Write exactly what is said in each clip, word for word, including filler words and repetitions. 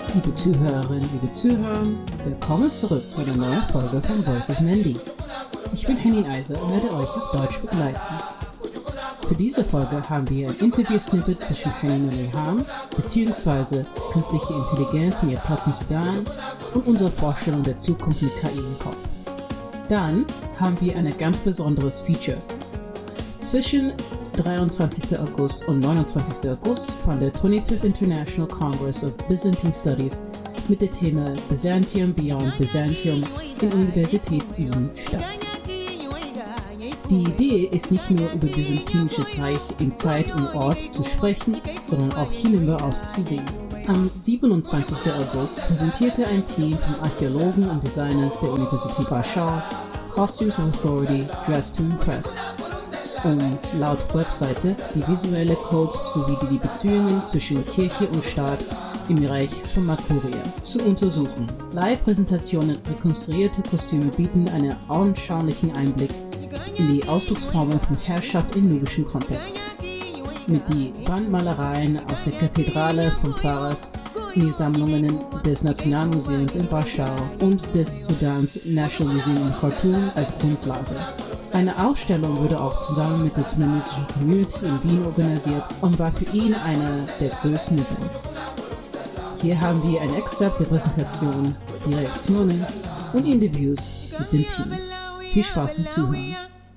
Liebe Zuhörerinnen, liebe Zuhörer, willkommen zurück zu einer neuen Folge von Voice of Mandy. Ich bin Henning Eiser und werde euch auf Deutsch begleiten. Für diese Folge haben wir ein Interview-Snippet zwischen Henning und Reham, beziehungsweise künstliche Intelligenz und ihr Platz in Sudan und unsere Vorstellung der Zukunft mit K I im Kopf. Dann haben wir ein ganz besonderes Feature. Zwischen dreiundzwanzigsten August und neunundzwanzigsten August fand der twenty-fifth International Congress of Byzantine Studies mit dem Thema Byzantium Beyond Byzantium in Universitäten statt. Die Idee ist nicht nur über byzantinisches Reich in Zeit und Ort zu sprechen, sondern auch hinüber auszusehen. Am siebenundzwanzigsten August präsentierte ein Team von Archäologen und Designers der Universität Warschau Costumes of Authority Dressed to Impress, um laut Webseite die visuelle Codes sowie die Beziehungen zwischen Kirche und Staat im Bereich von Makuria zu untersuchen. Live-Präsentationen und rekonstruierte Kostüme bieten einen anschaulichen Einblick in die Ausdrucksformen von Herrschaft im nubischen Kontext. Mit die Wandmalereien aus der Kathedrale von Paras in die Sammlungen des Nationalmuseums in Warschau und des Sudans National Museum in Khartoum als Grundlage. Eine Ausstellung wurde auch zusammen mit der sudanesischen Community in Wien organisiert und war für ihn einer der größten Events. Hier haben wir ein Exzerpt der Präsentation, die Reaktionen und Interviews mit den Teams. Viel Spaß beim Zuhören.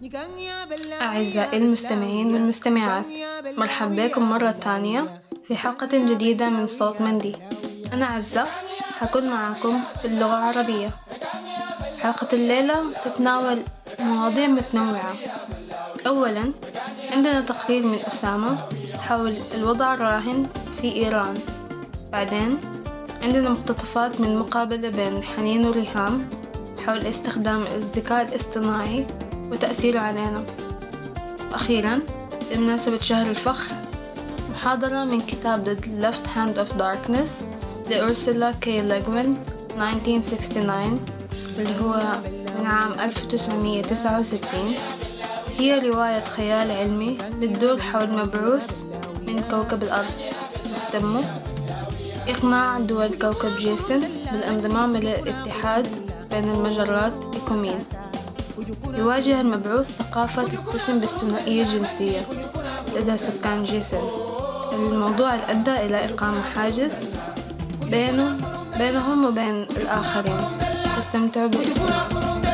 أعزائي المستمعين والمستمعات، مرحبا بكم مرة تانية في حلقة جديدة من صوت مندي. أنا عزة، حكون معكم باللغة العربية. حلقة الليلة تتناول مواضيع متنوعة. أولا عندنا تقرير من أسامة حول الوضع الراهن في إيران. بعدين عندنا مقتطفات من مقابلة بين حنين وريهام حول استخدام الذكاء الاصطناعي وتأثيره علينا. أخيرا بمناسبة شهر الفخر محاضرة من كتاب The Left Hand of Darkness لأورسولا كي ليغوين ألف وتسعمية وتسعة وستين اللي هو من عام ألف وتسعمية وتسعة وستين. هي رواية خيال علمي بتدور حول مبعوث من كوكب الأرض مهتمه إقناع دول كوكب جيسن بالانضمام إلى الاتحاد بين المجرات إيكومين. يواجه المبعوث ثقافة تتسم بالثنائية الجنسية لدى سكان جيسن، الموضوع اللي أدى إلى إقامة حاجز بينه بينهم وبين الآخرين. استمتعوا بالاستماع.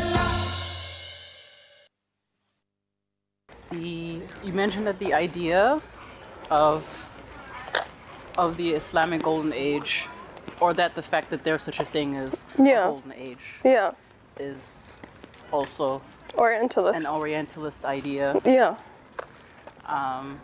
The, you mentioned that the idea of of the Islamic Golden Age, or that the fact that there's such a thing as yeah. a Golden Age, yeah, is also Orientalist. an Orientalist idea. Yeah. Um,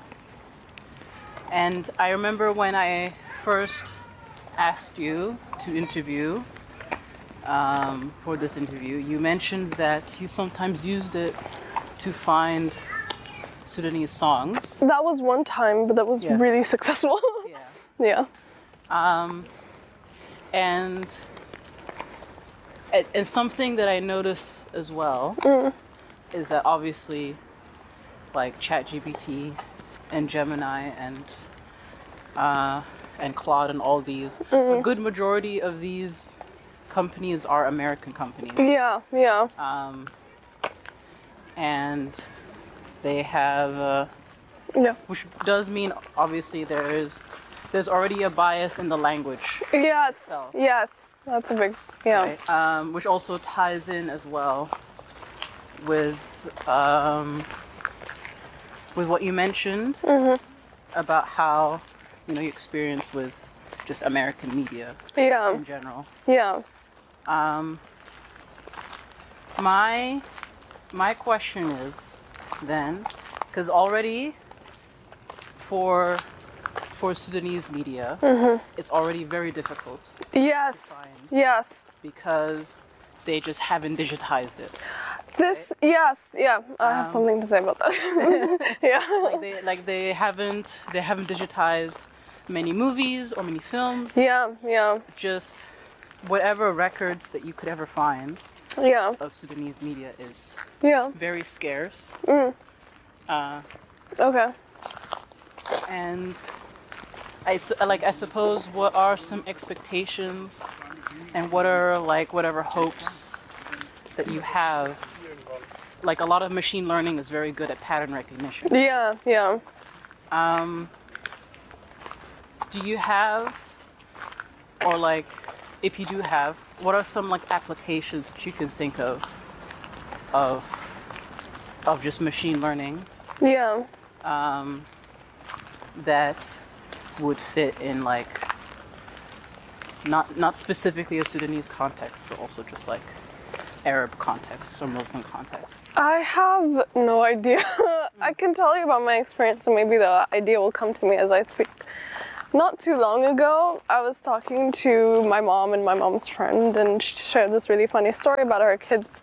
and I remember when I first asked you to interview um, for this interview, you mentioned that you sometimes used it to find Sudanese songs. That was one time, but that was Yeah. really successful. Yeah. yeah. Um, and, and and something that I notice as well Mm. is that obviously, like ChatGPT and Gemini and uh, and Claude and all these, a good majority of these companies are American companies. Yeah, yeah. Um, and they have, uh, Yeah. which does mean obviously there is, there's already a bias in the language, Yes, itself. yes. That's a big, yeah. right? Um, which also ties in as well with um, with what you mentioned about how, you know, your experience with just American media Yeah, in general. yeah. Um, my my question is then, because already for for Sudanese media, it's already very difficult Yes, Fine. yes. because they just haven't digitized it. This, yes, yeah. I have something to say about that. yeah. Like they like they haven't they haven't digitized many movies or many films. Yeah, yeah, Just whatever records that you could ever find yeah, of Sudanese media is yeah. very scarce. Mm. Uh, Okay. and I s- like I suppose what are some expectations and what are like whatever hopes that you have? Like a lot of machine learning is very good at pattern recognition. Yeah, yeah. Um, do you have, or like, if you do have, what are some like applications that you can think of of of just machine learning Yeah. um, that would fit in like not not specifically a Sudanese context, but also just like Arab context or Muslim context? I have no idea. I can tell you about my experience and maybe the idea will come to me as I speak. Not too long ago, I was talking to my mom and my mom's friend, and she shared this really funny story about her kids.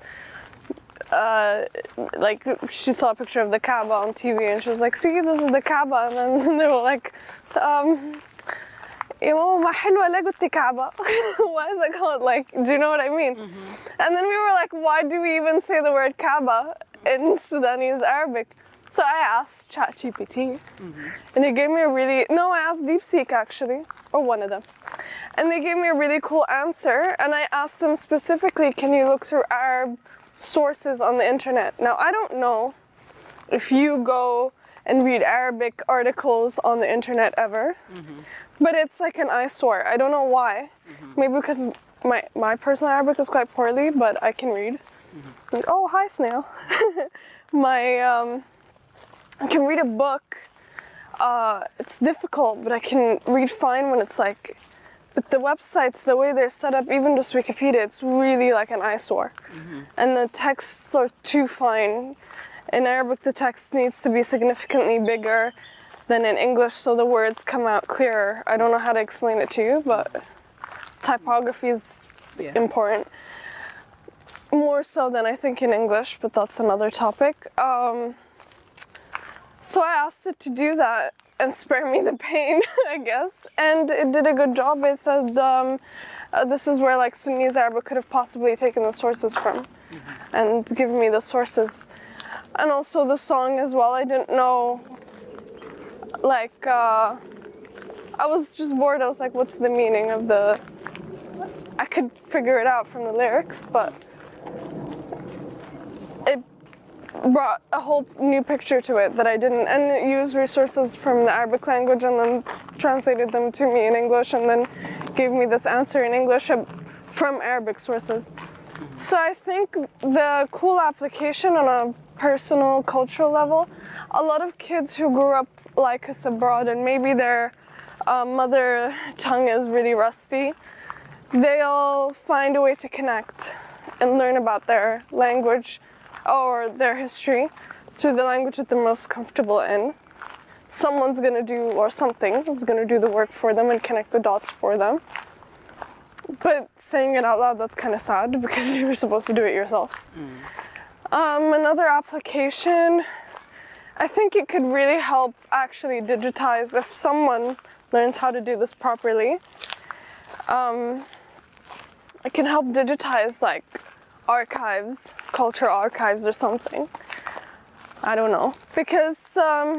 Uh, like, she saw a picture of the Kaaba on T V and she was like, see, this is the Kaaba. And then they were like, um, يا ماما ما حلوة ليه قلتي كعبة? Why is it called, like, do you know what I mean? Mm-hmm. And then we were like, why do we even say the word Kaaba in Sudanese Arabic? So I asked ChatGPT, mm-hmm. and they gave me a really, no, I asked DeepSeek actually, or one of them. And they gave me a really cool answer, and I asked them specifically, can you look through Arab sources on the internet? Now, I don't know if you go and read Arabic articles on the internet ever, mm-hmm. but it's like an eyesore. I don't know why. Mm-hmm. Maybe because my, my personal Arabic is quite poorly, but I can read. Mm-hmm. Like, oh, hi, snail. my, um, I can read a book. Uh, it's difficult, but I can read fine when it's like, but the websites, the way they're set up, even just Wikipedia, it's really like an eyesore. Mm-hmm. And the texts are too fine. In Arabic, the text needs to be significantly bigger than in English, so the words come out clearer. I don't know how to explain it to you, but typography is yeah. important. More so than I think in English, but that's another topic. Um, so I asked it to do that and spare me the pain, I guess. And it did a good job. It said um, uh, this is where like Sudanese Arabic could have possibly taken the sources from, mm-hmm. and given me the sources. And also the song as well. I didn't know, like, uh, I was just bored. I was like, what's the meaning of the, I could figure it out from the lyrics, but it brought a whole new picture to it that I didn't, and it used resources from the Arabic language and then translated them to me in English and then gave me this answer in English from Arabic sources. So I think the cool application on a personal, cultural level, a lot of kids who grew up like us abroad and maybe their uh, mother tongue is really rusty, they'll find a way to connect and learn about their language or their history through the language that they're most comfortable in. Someone's gonna do, or something is gonna do the work for them and connect the dots for them. But saying it out loud, that's kind of sad because you're supposed to do it yourself. Mm. Um, another application, I think it could really help actually digitize if someone learns how to do this properly. Um, it can help digitize like archives, culture archives or something. I don't know. Because um,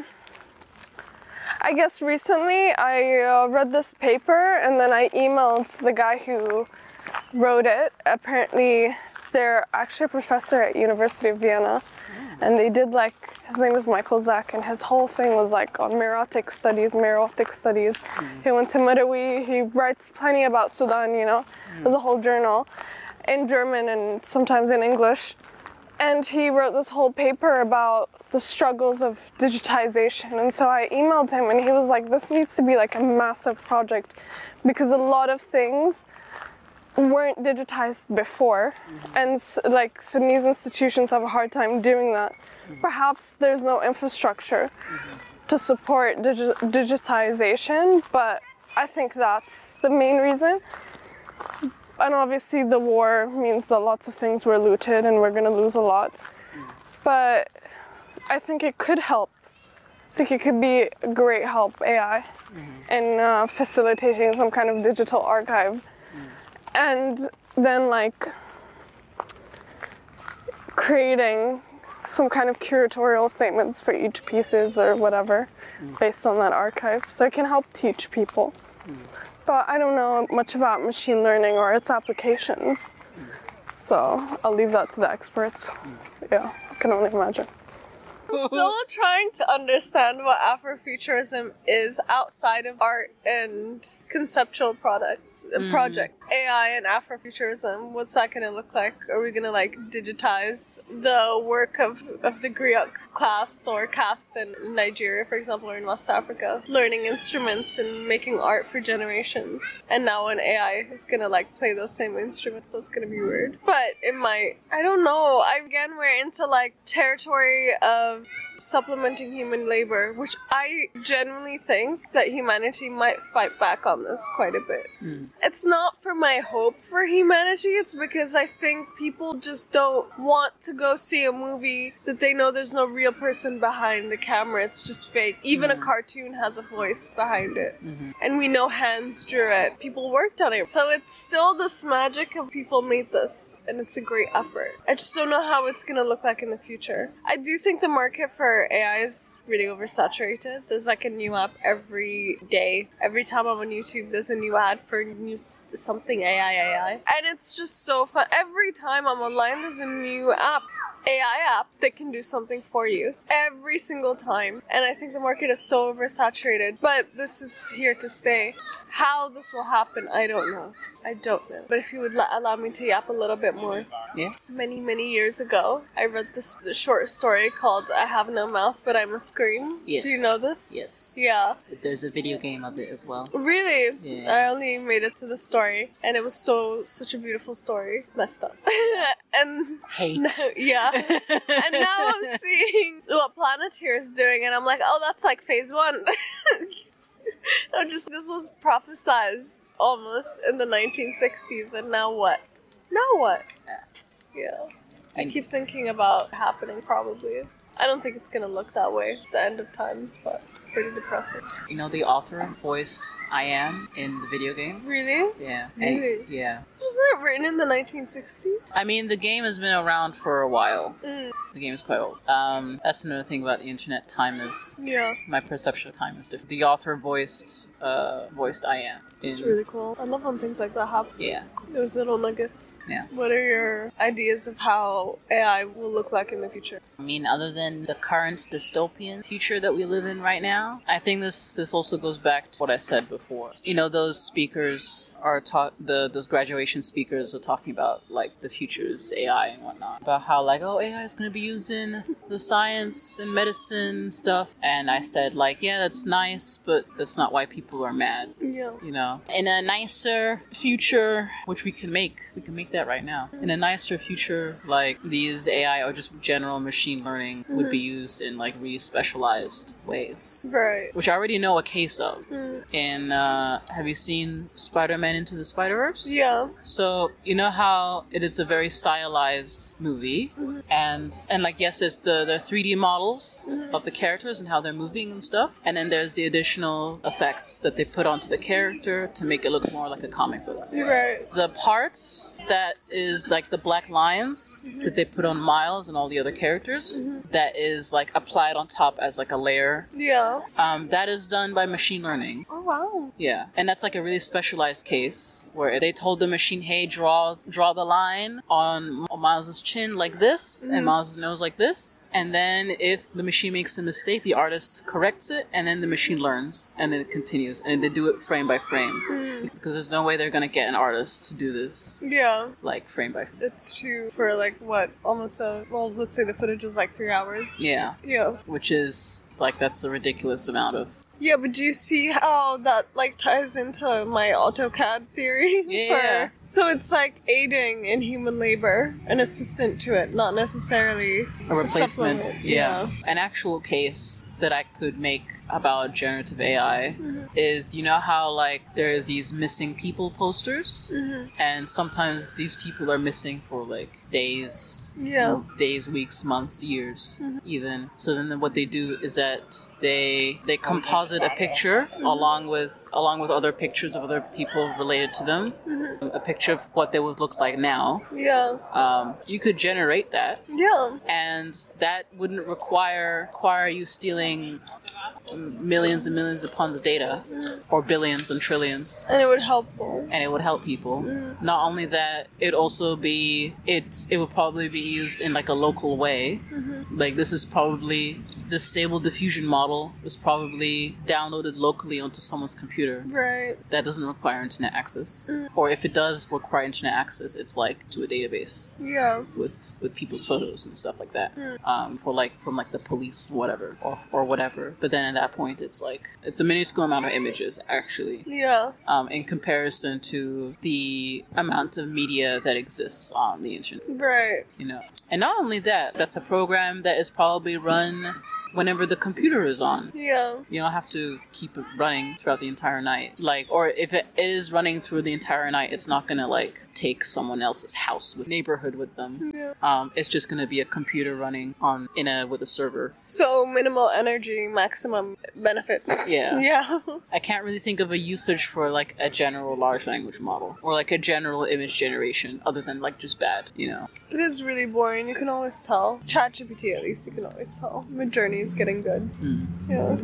I guess recently I uh, read this paper and then I emailed the guy who wrote it. Apparently they're actually a professor at University of Vienna, mm. and they did like, his name is Michael Zak, and his whole thing was like on Meroitic studies, Meroitic studies. Mm. He went to Madawi, he writes plenty about Sudan, you know, mm. there's a whole journal in German and sometimes in English. And he wrote this whole paper about the struggles of digitization. And so I emailed him and he was like, this needs to be like a massive project because a lot of things weren't digitized before. Mm-hmm. And like Sudanese institutions have a hard time doing that. Mm-hmm. Perhaps there's no infrastructure mm-hmm. to support digi- digitization, but I think that's the main reason. And obviously the war means that lots of things were looted and we're gonna lose a lot. Mm. But I think it could help. I think it could be a great help, A I, mm-hmm. in uh, facilitating some kind of digital archive. Mm. And then like creating some kind of curatorial statements for each pieces or whatever mm. based on that archive. So it can help teach people. Mm. But I don't know much about machine learning or its applications. Mm. So I'll leave that to the experts. Mm. Yeah, I can only imagine. I'm still trying to understand what Afrofuturism is outside of art and conceptual products, mm. project. A I and Afrofuturism, what's that going to look like? Are we going to like digitize the work of, of the griot class or caste in Nigeria, for example, or in West Africa, learning instruments and making art for generations? And now an A I is going to like play those same instruments, so it's going to be weird. But it might, I don't know. I, again, we're into like territory of supplementing human labor, which I genuinely think that humanity might fight back on this quite a bit. Mm. It's not for my hope for humanity, it's because I think people just don't want to go see a movie that they know there's no real person behind the camera, it's just fake. Even mm. a cartoon has a voice behind it. Mm-hmm. And we know hands drew it. People worked on it. So it's still this magic of people made this, and it's a great effort. I just don't know how it's gonna look like in the future. I do think the market for A I is really oversaturated. There's like a new app every day. Every time I'm on YouTube, there's a new ad for new s- something A I, A I. And it's just so fun. Every time I'm online, there's a new app. A I app that can do something for you every single time. And I think the market is so oversaturated, but this is here to stay. How this will happen, I don't know. I don't know. But if you would la- allow me to yap a little bit more. Yeah. Many, many years ago, I read this short story called I Have No Mouth, But I Must Scream. Yes. Do you know this? Yes. Yeah. There's a video game of it as well. Really? Yeah. I only made it to the story, and it was so, such a beautiful story. Messed up. and... Hate. No, yeah. And now I'm seeing what Planeteer is doing, and I'm like, oh, that's like phase one. I'm just, this was prophesized almost in the nineteen sixties, and now what? Now what? Yeah. I keep thinking about happening, probably. I don't think it's gonna look that way, the end of times, but pretty depressing. You know, the author voiced I Am in the video game. Really? Yeah. Really? And, yeah. This wasn't it written in the nineteen sixties? I mean, the game has been around for a while. Mm. The game is quite old. Um, that's another thing about the internet. Time is... Yeah. My perception of time is different. The author voiced, uh, voiced I Am. In, It's really cool. I love when things like that happen. Yeah. Those little nuggets. Yeah. What are your ideas of how A I will look like in the future? I mean, other than the current dystopian future that we live in right now, I think this this also goes back to what I said before. You know, those speakers are talk the those graduation speakers are talking about like the future's A I and whatnot, about how like, oh, A I is going to be used in the science and medicine stuff. And I said like, yeah, that's nice, but that's not why people are mad. Yeah. You know, in a nicer future, which we can make, we can make that right now. In a nicer future, like these A I or just general machine learning mm-hmm. would be used in like really specialized ways. Right. Which I already know a case of. Mm. In, uh, have you seen Spider-Man Into the Spider-Verse? Yeah. So, you know how it is a very stylized movie, mm-hmm. and, and like, yes, it's the, the three D models mm-hmm. of the characters and how they're moving and stuff, and then there's the additional effects that they put onto the character to make it look more like a comic book. Right. The parts that is like the black lines mm-hmm. that they put on Miles and all the other characters, mm-hmm. that is like applied on top as like a layer. Yeah. Um, that is done by machine learning. Oh, wow. Yeah. And that's like a really specialized case where they told the machine, hey, draw draw the line on Miles' chin like this mm-hmm. and Miles' nose like this. And then if the machine makes a mistake, the artist corrects it, and then the machine learns, and then it continues. And they do it frame by frame. Mm. Because there's no way they're going to get an artist to do this. Yeah. Like, frame by frame. It's true for, like, what, almost a, well, let's say the footage is like three hours. Yeah. Yeah. Which is, like, that's a ridiculous amount of... Yeah, but do you see how that, like, ties into my AutoCAD theory? Yeah. For, so it's, like, aiding in human labor, an assistant to it, not necessarily a replacement. supplement. Yeah. yeah. An actual case that I could make about generative A I mm-hmm. is, you know how like there are these missing people posters, mm-hmm. and sometimes these people are missing for like days, yeah, days, weeks, months, years, mm-hmm. even. So then what they do is that they they composite a picture mm-hmm. along with along with other pictures of other people related to them, mm-hmm. a picture of what they would look like now. Yeah. Um, you could generate that. Yeah. And that wouldn't require require you stealing millions and millions of pounds of data, mm. or billions and trillions. And it would help people. And it would help people. Mm. Not only that, it'd also be, it's, it would probably be used in like a local way. Mm-hmm. Like this is probably, the stable diffusion model is probably downloaded locally onto someone's computer. Right. That doesn't require internet access. Mm. Or if it does require internet access, it's like to a database. Yeah. With with people's photos and stuff like that. Mm. Um, for like, from like the police, whatever, or or whatever. But then at that point, it's like, it's a minuscule amount of images, actually. Yeah. Um, in comparison to the amount of media that exists on the internet. Right. You know. And not only that, that's a program that is probably run whenever the computer is on. Yeah. You don't have to keep it running throughout the entire night. Like, or if it is running through the entire night, it's not gonna like take someone else's house with neighborhood with them. Yeah. Um, it's just gonna be a computer running on in a with a server. So minimal energy, maximum benefit. Yeah. Yeah. I can't really think of a usage for like a general large language model or like a general image generation other than like just bad, you know. It is really boring. You can always tell. ChatGPT, at least, you can always tell. Midjourney is getting good. Mm. Yeah.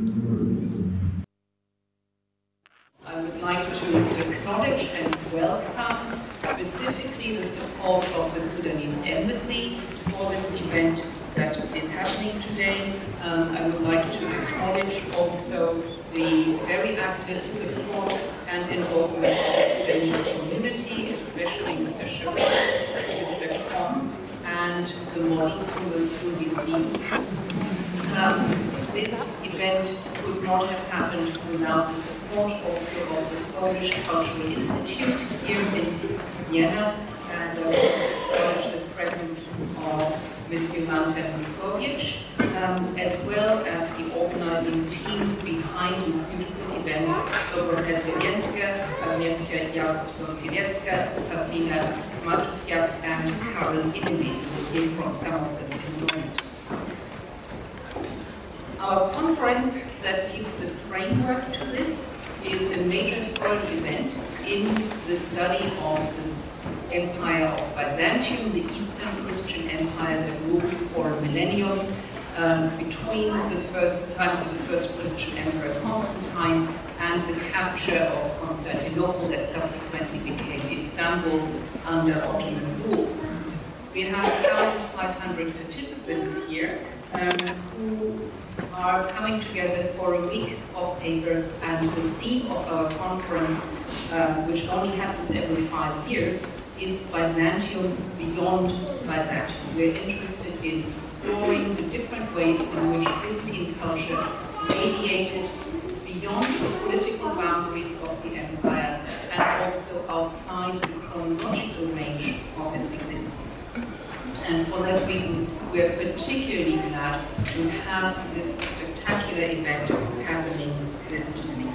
I would like to acknowledge and welcome specifically the support of the Sudanese Embassy for this event that is happening today. Um, I would like to acknowledge also the very active support and involvement of the Sudanese community, especially Mister Sharif, Mister Kong, and the models who will soon be seen. Um, this event could not have happened without the support also of the Polish Cultural Institute here in Vienna, and I acknowledge the presence of Miz Jolanta Moskowicz, um, as well as the organizing team behind this beautiful event, Dobrona Zielińska, Agnieszka Jakubson-Zieliecka, Pawlina Matusiak, and Karol Inemy. We'll hear from some of them in a moment. Our conference that gives the framework to this is a major scholarly event in the study of the Empire of Byzantium, the Eastern Christian Empire that ruled for a millennium um, between the first time of the first Christian Emperor Constantine and the capture of Constantinople that subsequently became Istanbul under Ottoman rule. We have one thousand five hundred participants here um, who are coming together for a week of papers, and the theme of our conference, uh, which only happens every five years, is Byzantium beyond Byzantium. We're interested in exploring the different ways in which Byzantine culture radiated beyond the political boundaries of the empire and also outside the chronological range of its existence. And for that reason, we're particularly glad to have this spectacular event happening this evening.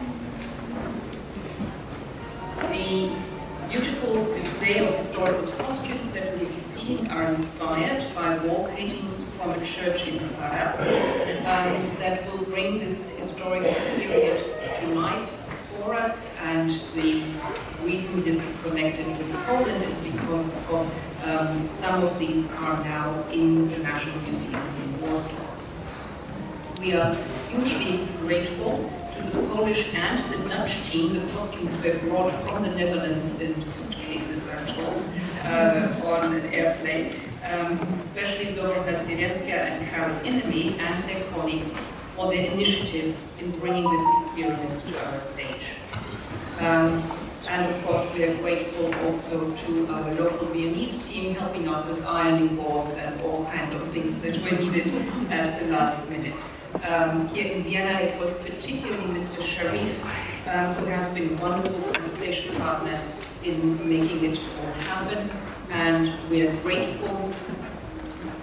The beautiful display of historical costumes that we'll be seeing are inspired by wall paintings from a church in Faras um, that will bring this historical period to life for us. And the reason this is connected with Poland is because, of course, um, some of these are now in the National Museum in Warsaw. We are hugely grateful to the Polish and the Dutch team. The costumes were brought from the Netherlands in suitcases, I'm told, uh, on an airplane, um, especially Dobrona Zielińska and Karol Inemy and their colleagues for their initiative in bringing this experience to our stage. Um, and of course, we are grateful also to our local Viennese team helping out with ironing boards and all kinds of things that were needed at the last minute. Um, here in Vienna, it was particularly Mister Sharif, um, who has been a wonderful conversation partner in making it all happen, and we are grateful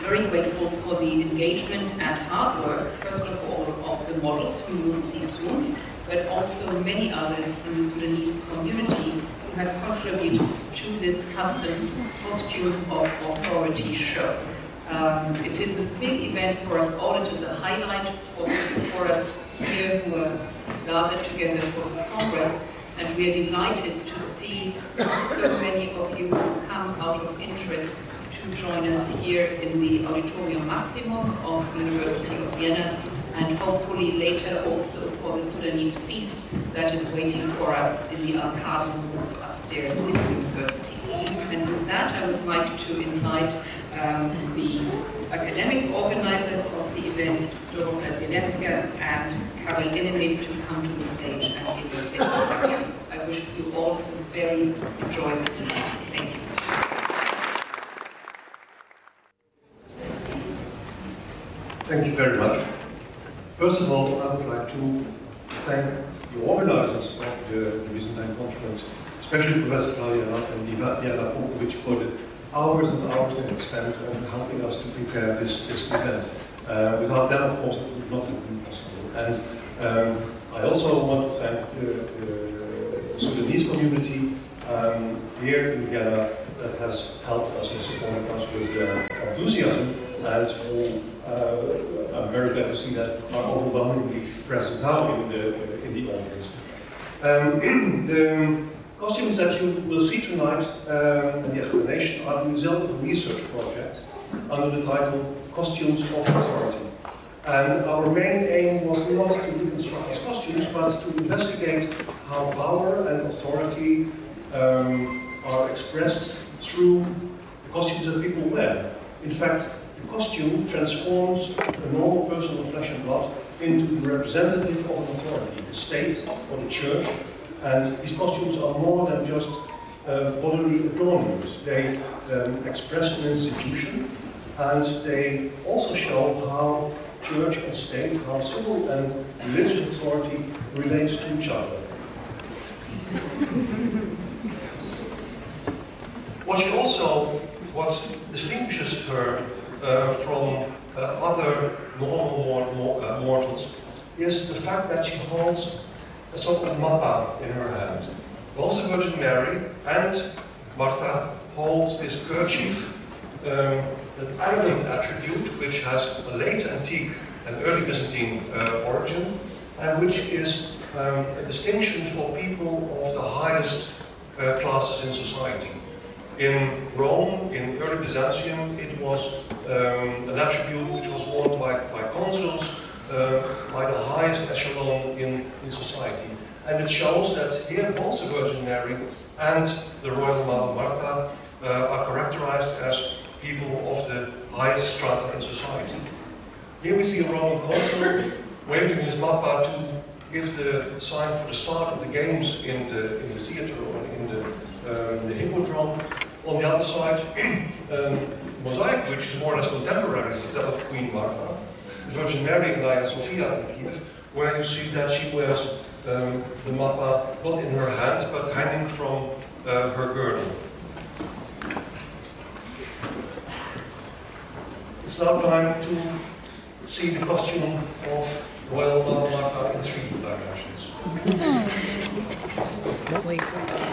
very grateful for the engagement and hard work, first of all, of the models who we will see soon, but also many others in the Sudanese community who have contributed to this customs costumes of authority show. Um, it is a big event for us all. It is a highlight for, this, for us here who are gathered together for the Congress, and we are delighted to see so many of you who have come out of interest to join us here in the Auditorium Maximum of the University of Vienna, and hopefully later also for the Sudanese feast that is waiting for us in the Arcaden roof upstairs in the university. And with that, I would like to invite um, the academic organizers of the event, Dorota Zelenska and Karel Innemit, to come to the stage and give us their introduction. I wish you all a very enjoyable evening. Thank you. Thank you very much. First of all, I would like to thank the organizers of the, the Byzantine conference, especially Professor Claudia and Diana Popovic, for the hours and hours they have spent on helping us to prepare this, this event. Uh, without them, of course, it would not have been possible. And um, I also want to thank the, the Sudanese community um, here in Vienna that has helped us and supported us with their enthusiasm, and who, uh, I'm very glad to see that are overwhelmingly present now in the, uh, in the audience. Um, the costumes that you will see tonight um, and the explanation are the result of a research project under the title Costumes of Authority. And our main aim was not to reconstruct these costumes, but to investigate how power and authority um, are expressed through the costumes that people wear. In fact, the costume transforms a normal person of flesh and blood into the representative of an authority, the state or the church. And these costumes are more than just uh, bodily adornments. They um, express an institution, and they also show how church and state, how civil and religious authority relates to each other. What she also, what distinguishes her uh, from uh, other normal mor mor uh, mortals is the fact that she holds a sort of mappa in her hand. Both the Virgin Mary and Martha holds this kerchief, um, an elegant attribute which has a late antique and early Byzantine uh, origin, and which is um, a distinction for people of the highest uh, classes in society. In Rome, in early Byzantium, it was um, an attribute which was worn by, by consuls, uh, by the highest echelon in, in society. And it shows that here both the Virgin Mary and the Royal Mother Martha uh, are characterized as people of the highest strata in society. Here we see a Roman consul waving his mappa to give the sign for the start of the games in the, in the theater or in the, um, the hippodrome. On the other side, um, mosaic, which is more or less contemporary, instead of Queen Martha, the Virgin Mary in Hagia Sophia in Kiev, where you see that she wears um, the mappa not in her hand, but hanging from uh, her girdle. It's now time to see the costume of Royal Mother Martha in three dimensions.